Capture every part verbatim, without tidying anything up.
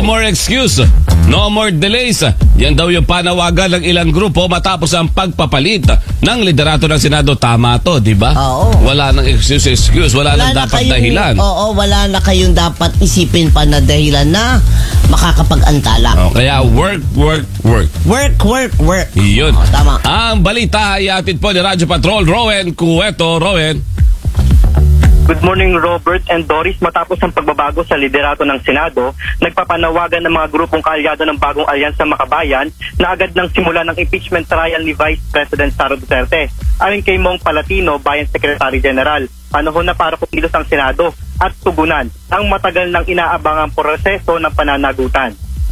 more excuse, no more delays. Yan daw yung panawagan ng ilang grupo matapos ang pagpapalit ng liderato ng Senado. Tama to, di ba? Oo. Wala nang excuse, excuse. Wala, wala nang dapat kayong, dahilan. Oo, wala na kayong dapat isipin pa na dahilan na makakapag-antala. Oh, kaya work, work, work. Work, work, work. Yun. Oh, tama. Ang balita ay atid po ni Radyo Patrol, Rowen Cueto. Rowen. Good morning, Robert and Doris. Matapos ang pagbabago sa liderato ng Senado, nagpapanawagan ng mga grupong kaalyado ng bagong alyansa Makabayan na agad nang simula ng impeachment trial ni Vice President Sara Duterte. Ayon kay Mong Palatino, Bayan Secretary General, panahon na para kumilos ang Senado at tugunan ang matagal nang inaabangang proseso ng pananagutan.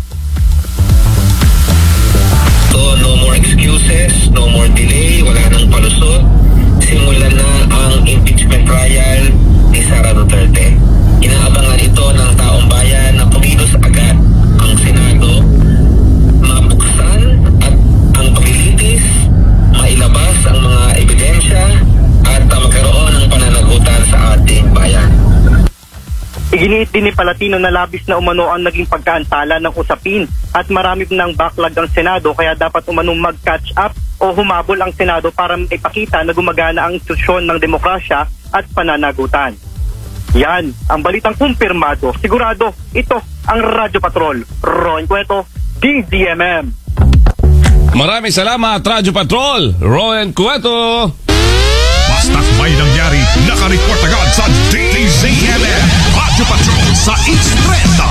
So, no more excuses, no more delay, wala nang palusot. Simulan na ang impeachment trial ni Sara Duterte. Inaabangan ito ng taong bayan na pumilos agad ang Senado, mabuksan at ang paglilitis, mailabas ang mga ebidensya at uh, magkaroon ng pananagutan sa ating bayan. Iginiit din ni Palatino na labis na umano ang naging pagkaantala ng usapin at marami ng backlog ang Senado kaya dapat umanong mag-catch up o humabol ang Senado para maipakita na gumagana ang institusyon ng demokrasya at pananagutan. Yan, ang balitang kumpirmado. Sigurado, ito ang Radyo Patrol. Rowen Cueto, D Z M M. Maraming salamat, Radyo Patrol, Rowen Cueto. Basta't may nangyari, nakareport agad sa D Z M M. Radyo Patrol sa East Trend.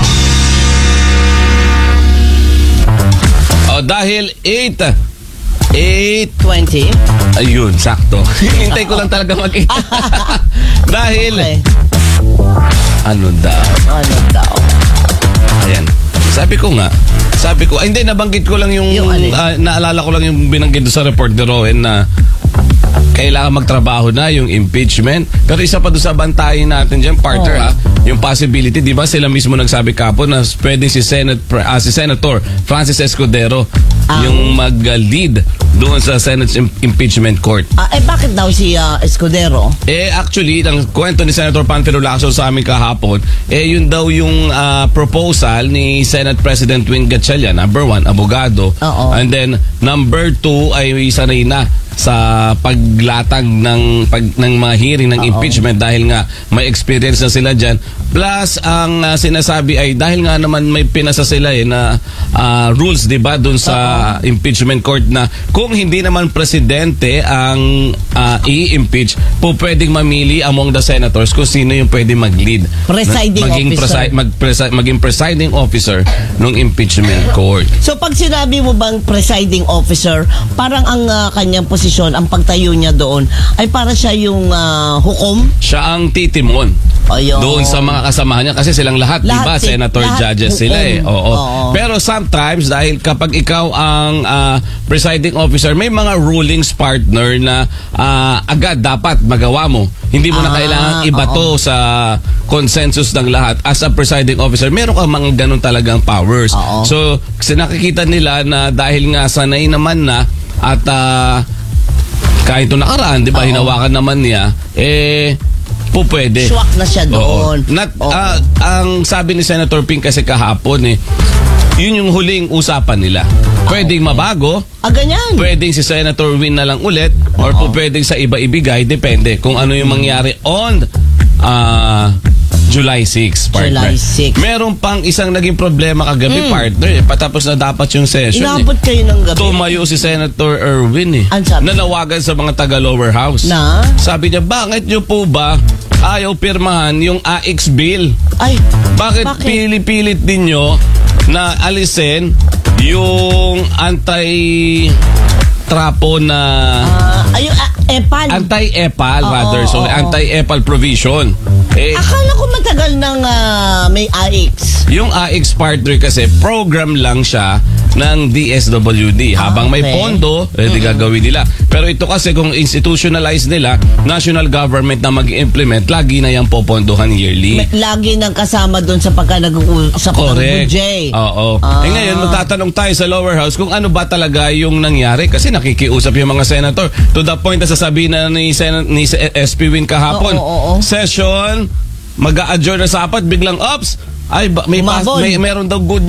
O dahil eight twenty. Ayun, sakto. Hintay ko lang talaga mag-eight. Dahil Okay. Ano daw? Ano daw? Ayan. Sabi ko nga, sabi ko, ay hindi, nabanggit ko lang yung, Yung alin? ah, naalala ko lang yung binanggit sa report ni Rowen na kailangan magtrabaho na yung impeachment. Pero isa pa doon sa bantayan natin dyan, partner, Oh. ha, yung possibility, di ba sila mismo nagsabi kapo na pwede si, Senate, uh, si Senator Francis Escudero Ah. yung mag-lead doon sa Senate's im- impeachment court. Ah, eh bakit daw si ah, Escudero? Eh actually, ang kwento ni Senator Panfilo Lacson sa amin kahapon, eh yun daw yung ah, proposal ni Senate President Win Gatchalian, number one, abogado. Oo. And then number two ay sanay na sa paglatag ng pag, ng mga hearing ng Oo. impeachment dahil nga may experience na sila dyan. Plus ang ah, sinasabi ay dahil nga naman may pinasa sila eh na ah, rules, di ba, dun sa impeachment court na kung hindi naman presidente ang ah, i-impeach, po pwedeng mamili among the senators kung sino yung pwede mag-lead. Presiding maging officer. Presi- mag presi- maging presiding officer ng impeachment court. So pag sinabi mo bang presiding officer, parang ang ah, kanyang posisyon, ang pagtayo niya doon, ay para siya yung ah, hukom? Siya ang titimon. Ayun. Doon sa mga kasamahan niya kasi silang lahat, Lahat, di ba? si- Senator lahat judges sila hukom. eh. Oo. Oo. Pero sometimes dahil kapag ikaw ang ah, presiding officer, may mga rulings, partner, na ah, agad dapat magawa mo. Hindi mo na Ah, kailangan ibato oo. sa consensus ng lahat. As a presiding officer, meron kang mga ganun talagang powers. Oo. So, kasi nakikita nila na dahil nga sanay naman na at ah, kahit ito nakaraan, di ba, Oo. hinawakan naman niya, eh, po pwede. Swak na siya Oo. doon. Not, Oo. ah, ang sabi ni Senator Ping kasi kahapon eh, yun yung huling usapan nila. Pwedeng mabago, Ah, ganyan. pwedeng si Senator Win na lang ulit, or po pwedeng sa iba ibigay, depende kung ano yung mangyari on ah, July sixth, partner. July sixth. Meron pang isang naging problema kagabi, partner. Eh, patapos na dapat yung session. Inabot eh. kayo ng gabi. Tumayo si Senator Erwin eh. Ano sabi? Nanawagan sa mga taga lower house. Na? Sabi niya, bakit niyo po ba ayaw pirmahan yung A X bill? Ay, Bakit, Bakit? pili-pilit din nyo na alisin yung anti trapo na ah, ayun, ah, epal. anti-epal Oo, rather so oo. anti-epal provision eh Akala ko matagal nang ah, may A X. yung A X partner kasi program lang siya ng D S W D habang may Okay. pondo eh di gagawin nila pero ito kasi kung institutionalize nila national government na mag-implement lagi na yan popondohan yearly. May- Lagi nang kasama doon sa pagka nag-uusap ng Correct. budget. Oo. Ah. Eh ngayon, magtatanong tayo sa lower house kung ano ba talaga yung nangyari kasi nakikiusap yung mga senator to the point na sasabihin na ni, Sen- ni S P Win kahapon, Oo, oo, oo. session, mag-a-adjourn na sa apat, biglang, ops, ay, ba, may, pas, Umabol. may meron daw good